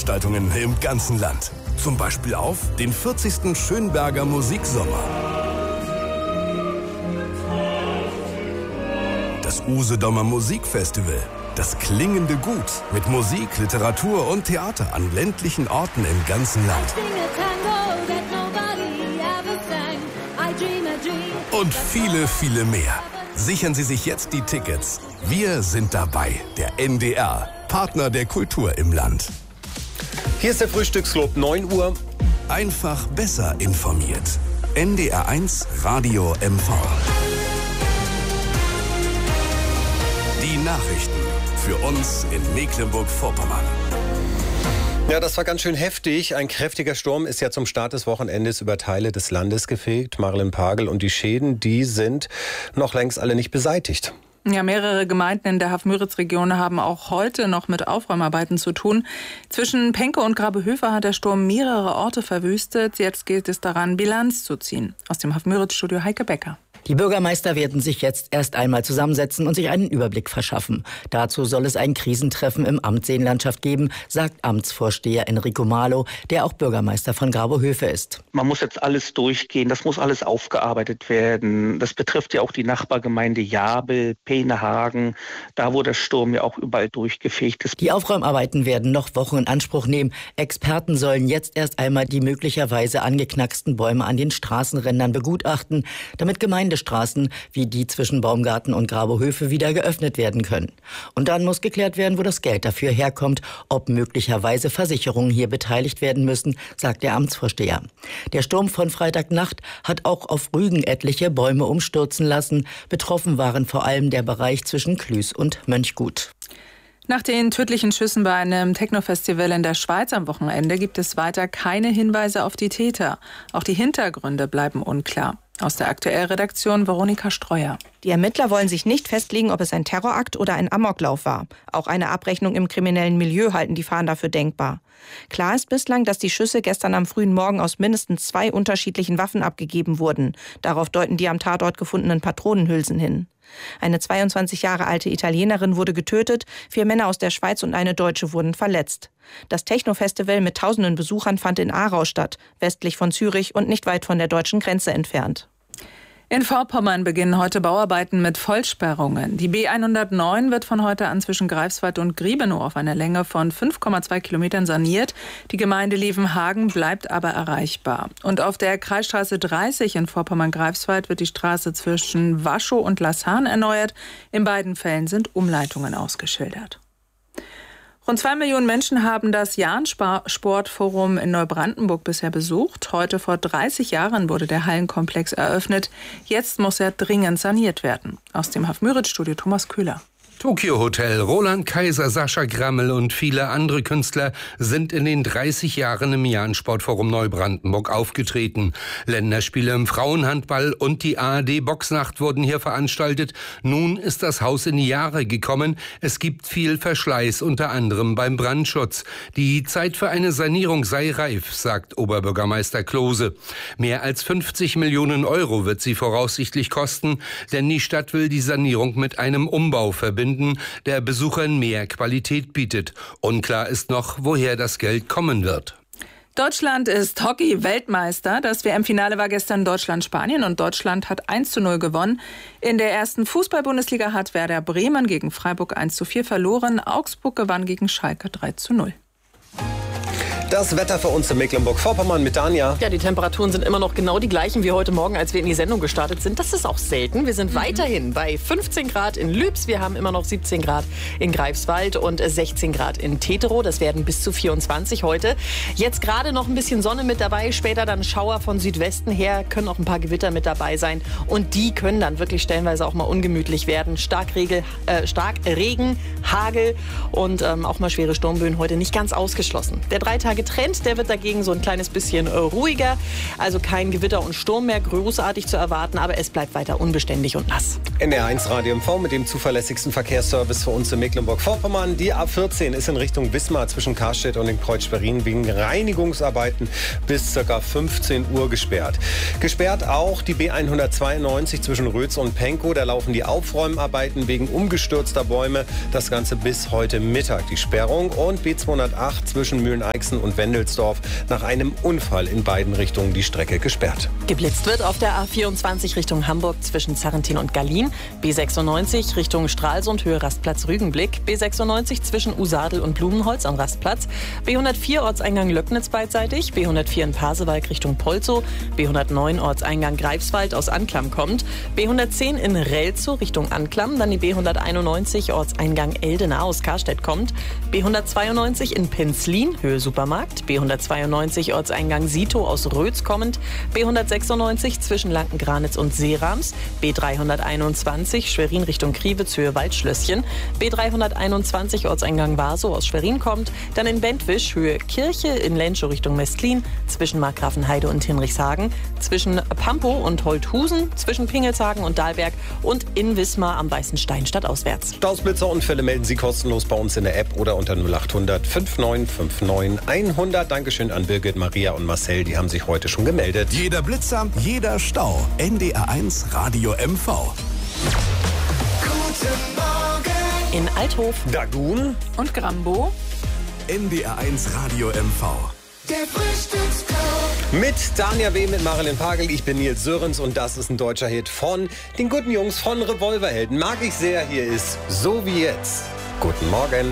Veranstaltungen im ganzen Land. Zum Beispiel auf den 40. Schönberger Musiksommer. Das Usedomer Musikfestival. Das klingende Gut mit Musik, Literatur und Theater an ländlichen Orten im ganzen Land. Und viele, viele mehr. Sichern Sie sich jetzt die Tickets. Wir sind dabei, der NDR, Partner der Kultur im Land. Hier ist der Frühstücksclub, 9 Uhr. Einfach besser informiert. NDR1 Radio MV. Die Nachrichten für uns in Mecklenburg-Vorpommern. Ja, das war ganz schön heftig. Ein kräftiger Sturm ist ja zum Start des Wochenendes über Teile des Landes gefegt. Marilyn Pagel, und die Schäden, die sind noch längst alle nicht beseitigt. Ja, mehrere Gemeinden in der Haff-Müritz-Region haben auch heute noch mit Aufräumarbeiten zu tun. Zwischen Penke und Grabehöfer hat der Sturm mehrere Orte verwüstet. Jetzt gilt es daran, Bilanz zu ziehen. Aus dem Haff-Müritz-Studio Heike Becker. Die Bürgermeister werden sich jetzt erst einmal zusammensetzen und sich einen Überblick verschaffen. Dazu soll es ein Krisentreffen im Amt Seenlandschaft geben, sagt Amtsvorsteher Enrico Malo, der auch Bürgermeister von Grabehöfer ist. Man muss jetzt alles durchgehen, das muss alles aufgearbeitet werden. Das betrifft ja auch die Nachbargemeinde Jabel, Peenehagen, da wo der Sturm ja auch überall durchgefegt ist. Die Aufräumarbeiten werden noch Wochen in Anspruch nehmen. Experten sollen jetzt erst einmal die möglicherweise angeknacksten Bäume an den Straßenrändern begutachten, damit Gemeindestraßen wie die zwischen Baumgarten und Grabehöfe wieder geöffnet werden können. Und dann muss geklärt werden, wo das Geld dafür herkommt, ob möglicherweise Versicherungen hier beteiligt werden müssen, sagt der Amtsvorsteher. Der Sturm von Freitagnacht hat auch auf Rügen etliche Bäume umstürzen lassen. Betroffen waren vor allem der Bereich zwischen Klüß und Mönchgut. Nach den tödlichen Schüssen bei einem Techno-Festival in der Schweiz am Wochenende gibt es weiter keine Hinweise auf die Täter. Auch die Hintergründe bleiben unklar. Aus der Aktuell-Redaktion Veronika Streuer. Die Ermittler wollen sich nicht festlegen, ob es ein Terrorakt oder ein Amoklauf war. Auch eine Abrechnung im kriminellen Milieu halten die Fahnder für denkbar. Klar ist bislang, dass die Schüsse gestern am frühen Morgen aus mindestens 2 unterschiedlichen Waffen abgegeben wurden. Darauf deuten die am Tatort gefundenen Patronenhülsen hin. Eine 22 Jahre alte Italienerin wurde getötet, 4 Männer aus der Schweiz und eine Deutsche wurden verletzt. Das Techno-Festival mit tausenden Besuchern fand in Aarau statt, westlich von Zürich und nicht weit von der deutschen Grenze entfernt. In Vorpommern beginnen heute Bauarbeiten mit Vollsperrungen. Die B109 wird von heute an zwischen Greifswald und Griebenow auf einer Länge von 5,2 Kilometern saniert. Die Gemeinde Levenhagen bleibt aber erreichbar. Und auf der Kreisstraße 30 in Vorpommern-Greifswald wird die Straße zwischen Waschow und Lassan erneuert. In beiden Fällen sind Umleitungen ausgeschildert. Rund 2 Millionen Menschen haben das Jahn-Sportforum in Neubrandenburg bisher besucht. Heute vor 30 Jahren wurde der Hallenkomplex eröffnet. Jetzt muss er dringend saniert werden. Aus dem Haff-Müritz-Studio Thomas Köhler. Tokyo Hotel, Roland Kaiser, Sascha Grammel und viele andere Künstler sind in den 30 Jahren im Jahn-Sportforum Neubrandenburg aufgetreten. Länderspiele im Frauenhandball und die ARD-Boxnacht wurden hier veranstaltet. Nun ist das Haus in die Jahre gekommen. Es gibt viel Verschleiß, unter anderem beim Brandschutz. Die Zeit für eine Sanierung sei reif, sagt Oberbürgermeister Klose. Mehr als 50 Millionen Euro wird sie voraussichtlich kosten, denn die Stadt will die Sanierung mit einem Umbau verbinden, der Besuchern mehr Qualität bietet. Unklar ist noch, woher das Geld kommen wird. Deutschland ist Hockey-Weltmeister. Das WM-Finale war gestern Deutschland-Spanien und Deutschland hat 1:0 gewonnen. In der ersten Fußball-Bundesliga hat Werder Bremen gegen Freiburg 1:4 verloren. Augsburg gewann gegen Schalke 3:0. Das Wetter für uns in Mecklenburg-Vorpommern mit Dania. Ja, die Temperaturen sind immer noch genau die gleichen wie heute Morgen, als wir in die Sendung gestartet sind. Das ist auch selten. Wir sind weiterhin bei 15 Grad in Lübs. Wir haben immer noch 17 Grad in Greifswald und 16 Grad in Teterow. Das werden bis zu 24 heute. Jetzt gerade noch ein bisschen Sonne mit dabei. Später dann Schauer von Südwesten her. Können auch ein paar Gewitter mit dabei sein. Und die können dann wirklich stellenweise auch mal ungemütlich werden. Stark Regen, Hagel und auch mal schwere Sturmböen heute nicht ganz ausgeschlossen. Der 3 Tage voneinander getrennt. Der wird dagegen so ein kleines bisschen ruhiger. Also kein Gewitter und Sturm mehr großartig zu erwarten, aber es bleibt weiter unbeständig und nass. NDR1 Radio MV mit dem zuverlässigsten Verkehrsservice für uns in Mecklenburg-Vorpommern. Die A14 ist in Richtung Wismar zwischen Karstedt und dem Kreuz Schwerin wegen Reinigungsarbeiten bis ca. 15 Uhr gesperrt. Gesperrt auch die B192 zwischen Rötz und Pankow. Da laufen die Aufräumarbeiten wegen umgestürzter Bäume. Das Ganze bis heute Mittag die Sperrung. Und B208 zwischen Mühlen-Eichsen und Wendelsdorf nach einem Unfall in beiden Richtungen die Strecke gesperrt. Geblitzt wird auf der A24 Richtung Hamburg zwischen Zarrentin und Gallien. B96 Richtung Stralsund, Höhe Rastplatz Rügenblick. B96 zwischen Usadel und Blumenholz am Rastplatz. B104 Ortseingang Löcknitz beidseitig. B104 in Pasewalk Richtung Polzow. B109 Ortseingang Greifswald aus Anklam kommt. B110 in Relzow Richtung Anklam. Dann die B191 Ortseingang Eldena aus Karstedt kommt. B192 in Penzlin, Höhe Supermarkt. B192 Ortseingang Sito aus Rötz kommend. B196 zwischen Lankengranitz und Seerams. B321 Schwerin Richtung Kriwitz, Höhe Waldschlösschen. B321 Ortseingang Warsow aus Schwerin kommt. Dann in Bentwisch, Höhe Kirche, in Lenschow Richtung Mestlin. Zwischen Markgrafenheide und Hinrichshagen. Zwischen Pampow und Holthusen. Zwischen Pingelshagen und Dahlberg. Und in Wismar am Weißen Stein stadtauswärts. Stausblitzer Unfälle melden Sie kostenlos bei uns in der App oder unter 0800 5959 100. Dankeschön an Birgit, Maria und Marcel, die haben sich heute schon gemeldet. Jeder Blitzer, jeder Stau. NDR1 Radio MV. Guten Morgen. In Althof, Dagun Und Grambo. NDR1 Radio MV. Der Frühstücksclub. mit Tanja W., mit Marilyn Pagel. Ich bin Nils Sörens und das ist ein deutscher Hit von den guten Jungs von Revolverhelden. Mag ich sehr. Hier ist So wie jetzt. Guten Morgen.